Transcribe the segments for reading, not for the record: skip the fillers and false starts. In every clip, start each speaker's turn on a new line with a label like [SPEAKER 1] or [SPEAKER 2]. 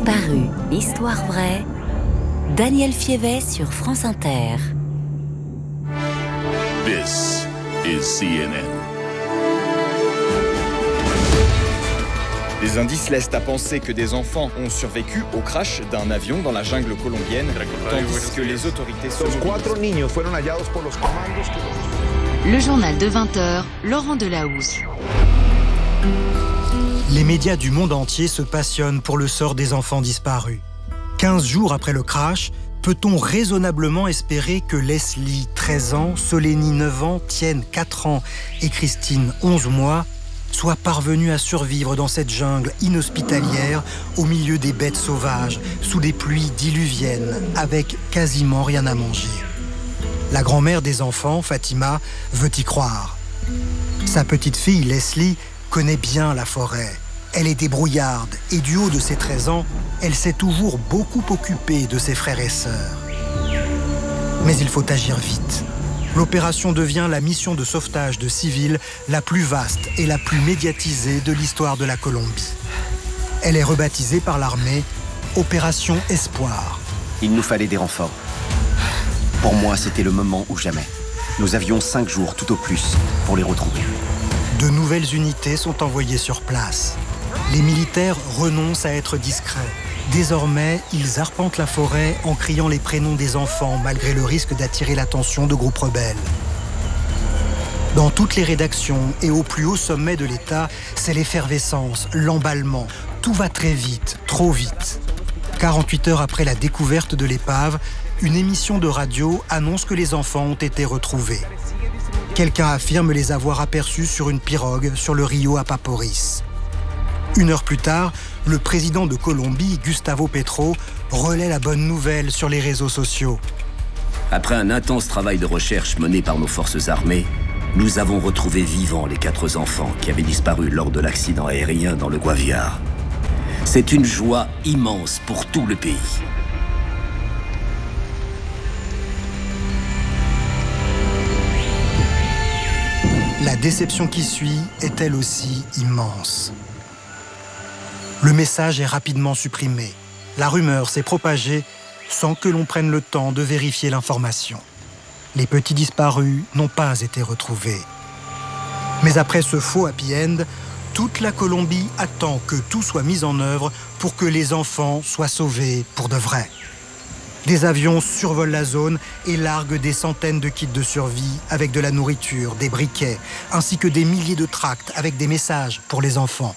[SPEAKER 1] Disparu, histoire vraie. Daniel Fievet sur France Inter.
[SPEAKER 2] This is CNN.
[SPEAKER 3] Des indices laissent à penser que des enfants ont survécu au crash d'un avion dans la jungle colombienne, tandis que les autorités se mobilisent.
[SPEAKER 4] Le journal de 20h, Laurent Delahousse.
[SPEAKER 5] Les médias du monde entier se passionnent pour le sort des enfants disparus. 15 jours après le crash, peut-on raisonnablement espérer que Leslie, 13 ans, Solénie, 9 ans, Tienne, 4 ans et Christine, 11 mois, soient parvenues à survivre dans cette jungle inhospitalière au milieu des bêtes sauvages, sous des pluies diluviennes, avec quasiment rien à manger? La grand-mère des enfants, Fatima, veut y croire. Sa petite fille, Leslie, connaît bien la forêt. Elle est débrouillarde et du haut de ses 13 ans, elle s'est toujours beaucoup occupée de ses frères et sœurs. Mais il faut agir vite. L'opération devient la mission de sauvetage de civils la plus vaste et la plus médiatisée de l'histoire de la Colombie. Elle est rebaptisée par l'armée Opération Espoir.
[SPEAKER 6] Il nous fallait des renforts. Pour moi, c'était le moment ou jamais. Nous avions 5 jours tout au plus pour les retrouver.
[SPEAKER 5] De nouvelles unités sont envoyées sur place. Les militaires renoncent à être discrets. Désormais, ils arpentent la forêt en criant les prénoms des enfants, malgré le risque d'attirer l'attention de groupes rebelles. Dans toutes les rédactions et au plus haut sommet de l'État, c'est l'effervescence, l'emballement. Tout va très vite, trop vite. 48 heures après la découverte de l'épave, une émission de radio annonce que les enfants ont été retrouvés. Quelqu'un affirme les avoir aperçus sur une pirogue sur le Rio Apaporis. 1 heure plus tard, le président de Colombie, Gustavo Petro, relaie la bonne nouvelle sur les réseaux sociaux.
[SPEAKER 7] Après un intense travail de recherche mené par nos forces armées, nous avons retrouvé vivants les 4 enfants qui avaient disparu lors de l'accident aérien dans le Guaviare. C'est une joie immense pour tout le pays.
[SPEAKER 5] La déception qui suit est elle aussi immense. Le message est rapidement supprimé. La rumeur s'est propagée sans que l'on prenne le temps de vérifier l'information. Les petits disparus n'ont pas été retrouvés. Mais après ce faux happy end, toute la Colombie attend que tout soit mis en œuvre pour que les enfants soient sauvés pour de vrai. Des avions survolent la zone et larguent des centaines de kits de survie avec de la nourriture, des briquets, ainsi que des milliers de tracts avec des messages pour les enfants.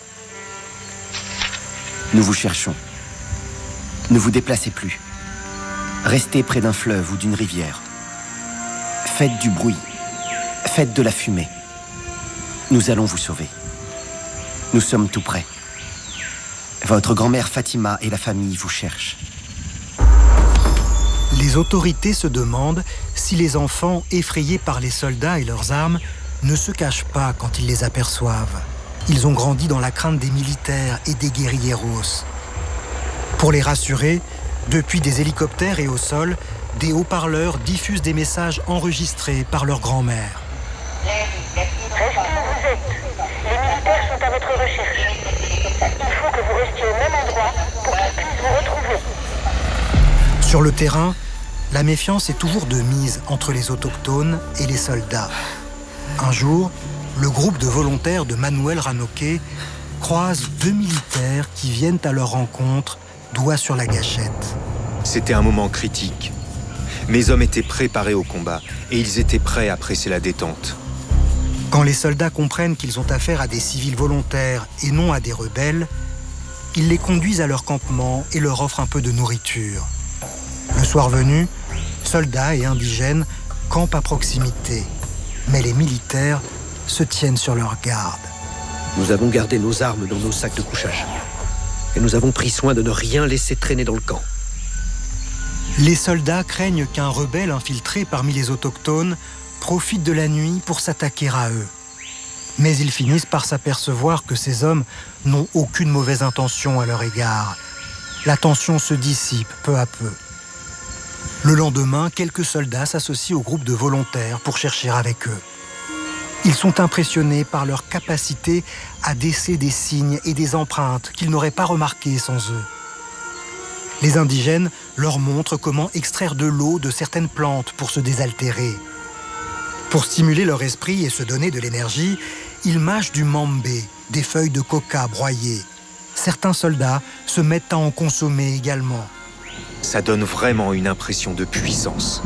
[SPEAKER 6] Nous vous cherchons. Ne vous déplacez plus. Restez près d'un fleuve ou d'une rivière. Faites du bruit. Faites de la fumée. Nous allons vous sauver. Nous sommes tout près. Votre grand-mère Fatima et la famille vous cherchent.
[SPEAKER 5] Les autorités se demandent si les enfants, effrayés par les soldats et leurs armes, ne se cachent pas quand ils les aperçoivent. Ils ont grandi dans la crainte des militaires et des guérilleros. Pour les rassurer, depuis des hélicoptères et au sol, des haut-parleurs diffusent des messages enregistrés par leur grand-mère.
[SPEAKER 8] Restez où vous êtes. Les militaires sont à votre recherche. Il faut que vous restiez au même endroit pour qu'ils puissent vous retrouver.
[SPEAKER 5] Sur le terrain, la méfiance est toujours de mise entre les autochtones et les soldats. Un jour, le groupe de volontaires de Manuel Ranoque croise 2 militaires qui viennent à leur rencontre, doigt sur la gâchette.
[SPEAKER 9] C'était un moment critique. Mes hommes étaient préparés au combat et ils étaient prêts à presser la détente.
[SPEAKER 5] Quand les soldats comprennent qu'ils ont affaire à des civils volontaires et non à des rebelles, ils les conduisent à leur campement et leur offrent un peu de nourriture. Le soir venu, soldats et indigènes campent à proximité. Mais les militaires se tiennent sur leur garde.
[SPEAKER 10] Nous avons gardé nos armes dans nos sacs de couchage. Et nous avons pris soin de ne rien laisser traîner dans le camp.
[SPEAKER 5] Les soldats craignent qu'un rebelle infiltré parmi les autochtones profite de la nuit pour s'attaquer à eux. Mais ils finissent par s'apercevoir que ces hommes n'ont aucune mauvaise intention à leur égard. La tension se dissipe peu à peu. Le lendemain, quelques soldats s'associent au groupe de volontaires pour chercher avec eux. Ils sont impressionnés par leur capacité à déceler des signes et des empreintes qu'ils n'auraient pas remarquées sans eux. Les indigènes leur montrent comment extraire de l'eau de certaines plantes pour se désaltérer. Pour stimuler leur esprit et se donner de l'énergie, ils mâchent du mambé, des feuilles de coca broyées. Certains soldats se mettent à en consommer également.
[SPEAKER 9] Ça donne vraiment une impression de puissance.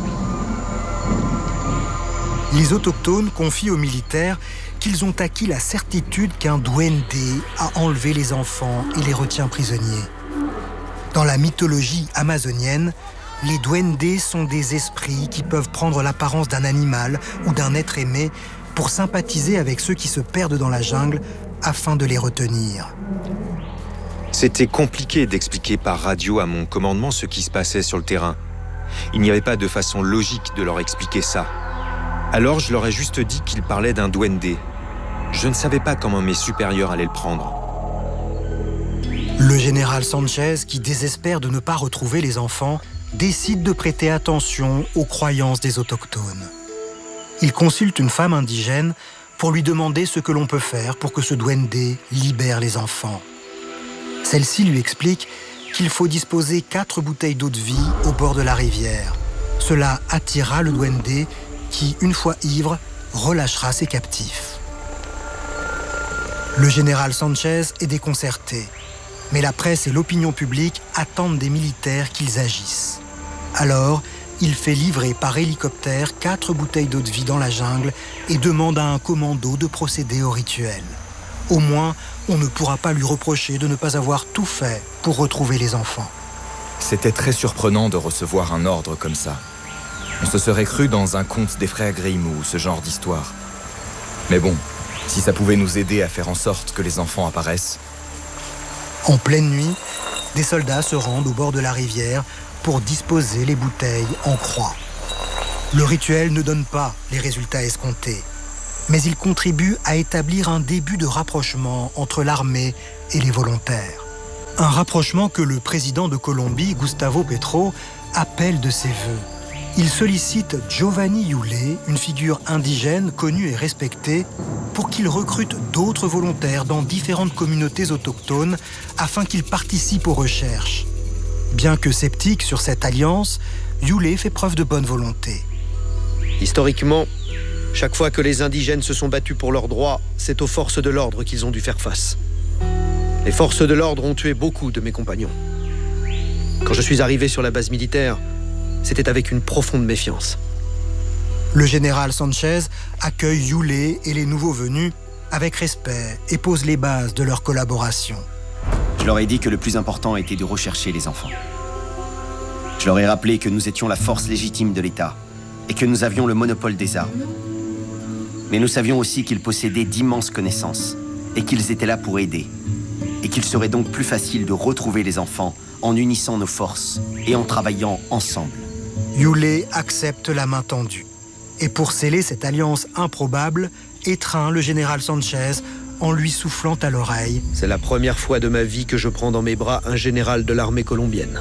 [SPEAKER 5] Les autochtones confient aux militaires qu'ils ont acquis la certitude qu'un duende a enlevé les enfants et les retient prisonniers. Dans la mythologie amazonienne, les duendes sont des esprits qui peuvent prendre l'apparence d'un animal ou d'un être aimé pour sympathiser avec ceux qui se perdent dans la jungle afin de les retenir.
[SPEAKER 9] C'était compliqué d'expliquer par radio à mon commandement ce qui se passait sur le terrain. Il n'y avait pas de façon logique de leur expliquer ça. Alors je leur ai juste dit qu'ils parlaient d'un duende. Je ne savais pas comment mes supérieurs allaient le prendre.
[SPEAKER 5] Le général Sanchez, qui désespère de ne pas retrouver les enfants, décide de prêter attention aux croyances des autochtones. Il consulte une femme indigène pour lui demander ce que l'on peut faire pour que ce duende libère les enfants. Celle-ci lui explique qu'il faut disposer 4 bouteilles d'eau de vie au bord de la rivière. Cela attirera le duende qui, une fois ivre, relâchera ses captifs. Le général Sanchez est déconcerté, mais la presse et l'opinion publique attendent des militaires qu'ils agissent. Alors, il fait livrer par hélicoptère 4 bouteilles d'eau de vie dans la jungle et demande à un commando de procéder au rituel. Au moins, on ne pourra pas lui reprocher de ne pas avoir tout fait pour retrouver les enfants.
[SPEAKER 3] C'était très surprenant de recevoir un ordre comme ça. On se serait cru dans un conte des frères Grimm ou ce genre d'histoire. Mais bon, si ça pouvait nous aider à faire en sorte que les enfants apparaissent.
[SPEAKER 5] En pleine nuit, des soldats se rendent au bord de la rivière pour disposer les bouteilles en croix. Le rituel ne donne pas les résultats escomptés, mais il contribue à établir un début de rapprochement entre l'armée et les volontaires. Un rapprochement que le président de Colombie, Gustavo Petro, appelle de ses vœux. Il sollicite Giovanni Yule, une figure indigène connue et respectée, pour qu'il recrute d'autres volontaires dans différentes communautés autochtones afin qu'ils participent aux recherches. Bien que sceptique sur cette alliance, Yule fait preuve de bonne volonté.
[SPEAKER 10] Historiquement, chaque fois que les indigènes se sont battus pour leurs droits, c'est aux forces de l'ordre qu'ils ont dû faire face. Les forces de l'ordre ont tué beaucoup de mes compagnons. Quand je suis arrivé sur la base militaire, c'était avec une profonde méfiance.
[SPEAKER 5] Le général Sanchez accueille Yule et les nouveaux venus avec respect et pose les bases de leur collaboration.
[SPEAKER 6] Je leur ai dit que le plus important était de rechercher les enfants. Je leur ai rappelé que nous étions la force légitime de l'État et que nous avions le monopole des armes. Mais nous savions aussi qu'ils possédaient d'immenses connaissances et qu'ils étaient là pour aider. Et qu'il serait donc plus facile de retrouver les enfants en unissant nos forces et en travaillant ensemble.
[SPEAKER 5] Yule accepte la main tendue. Et pour sceller cette alliance improbable, étreint le général Sanchez en lui soufflant à l'oreille.
[SPEAKER 10] C'est la première fois de ma vie que je prends dans mes bras un général de l'armée colombienne.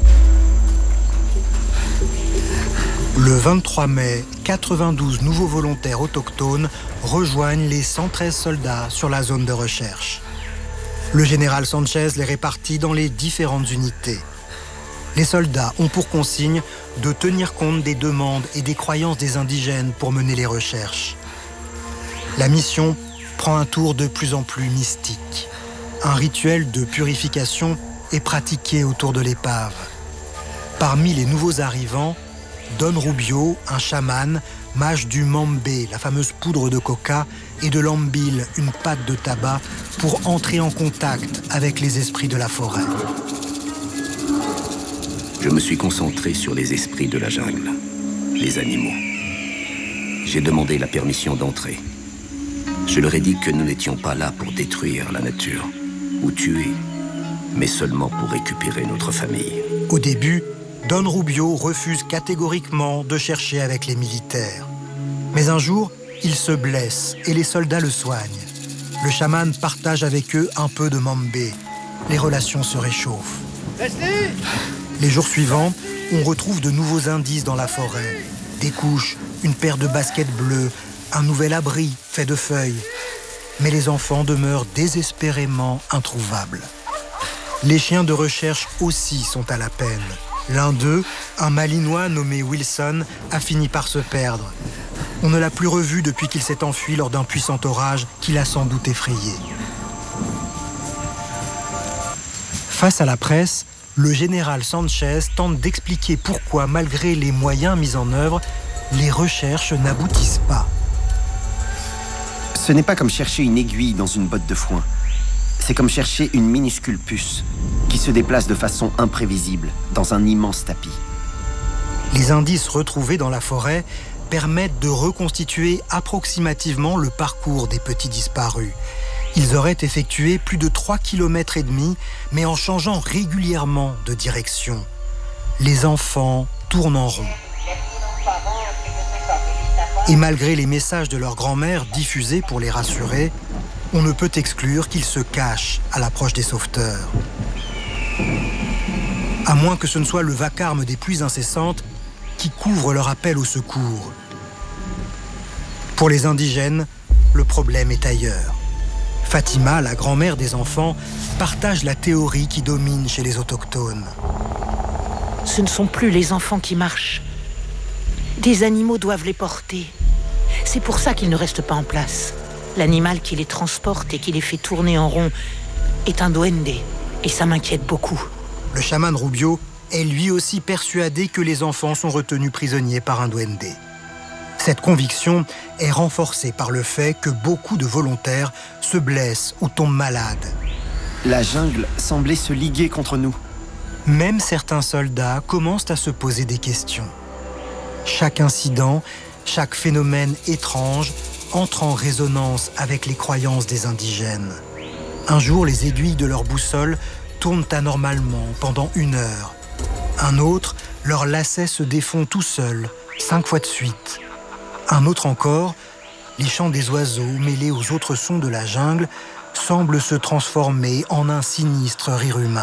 [SPEAKER 5] Le 23 mai, 92 nouveaux volontaires autochtones rejoignent les 113 soldats sur la zone de recherche. Le général Sanchez les répartit dans les différentes unités. Les soldats ont pour consigne de tenir compte des demandes et des croyances des indigènes pour mener les recherches. La mission prend un tour de plus en plus mystique. Un rituel de purification est pratiqué autour de l'épave. Parmi les nouveaux arrivants, Don Rubio, un chaman, mâche du mambé, la fameuse poudre de coca, et de l'ambil, une pâte de tabac, pour entrer en contact avec les esprits de la forêt.
[SPEAKER 7] Je me suis concentré sur les esprits de la jungle, les animaux. J'ai demandé la permission d'entrer. Je leur ai dit que nous n'étions pas là pour détruire la nature ou tuer, mais seulement pour récupérer notre famille.
[SPEAKER 5] Au début, Don Rubio refuse catégoriquement de chercher avec les militaires. Mais un jour, il se blesse et les soldats le soignent. Le chaman partage avec eux un peu de mambé. Les relations se réchauffent. Les jours suivants, on retrouve de nouveaux indices dans la forêt. Des couches, une paire de baskets bleues, un nouvel abri fait de feuilles. Mais les enfants demeurent désespérément introuvables. Les chiens de recherche aussi sont à la peine. L'un d'eux, un Malinois nommé Wilson, a fini par se perdre. On ne l'a plus revu depuis qu'il s'est enfui lors d'un puissant orage qui l'a sans doute effrayé. Face à la presse, le général Sanchez tente d'expliquer pourquoi, malgré les moyens mis en œuvre, les recherches n'aboutissent pas.
[SPEAKER 6] Ce n'est pas comme chercher une aiguille dans une botte de foin. C'est comme chercher une minuscule puce qui se déplace de façon imprévisible dans un immense tapis.
[SPEAKER 5] Les indices retrouvés dans la forêt permettent de reconstituer approximativement le parcours des petits disparus. Ils auraient effectué plus de 3,5 km, mais en changeant régulièrement de direction. Les enfants tournent en rond. Et malgré les messages de leur grand-mère diffusés pour les rassurer, on ne peut exclure qu'ils se cachent à l'approche des sauveteurs. À moins que ce ne soit le vacarme des pluies incessantes qui couvre leur appel au secours. Pour les indigènes, le problème est ailleurs. Fatima, la grand-mère des enfants, partage la théorie qui domine chez les autochtones.
[SPEAKER 11] Ce ne sont plus les enfants qui marchent. Des animaux doivent les porter. C'est pour ça qu'ils ne restent pas en place. L'animal qui les transporte et qui les fait tourner en rond est un duende, et ça m'inquiète beaucoup.
[SPEAKER 5] Le chaman Rubio est lui aussi persuadé que les enfants sont retenus prisonniers par un duende. Cette conviction est renforcée par le fait que beaucoup de volontaires se blessent ou tombent malades.
[SPEAKER 6] La jungle semblait se liguer contre nous.
[SPEAKER 5] Même certains soldats commencent à se poser des questions. Chaque incident, chaque phénomène étrange entre en résonance avec les croyances des indigènes. Un jour, les aiguilles de leur boussole tournent anormalement pendant 1 heure. Un autre, leur lacet se défond tout seul, 5 fois de suite. Un autre encore, les chants des oiseaux mêlés aux autres sons de la jungle semblent se transformer en un sinistre rire humain.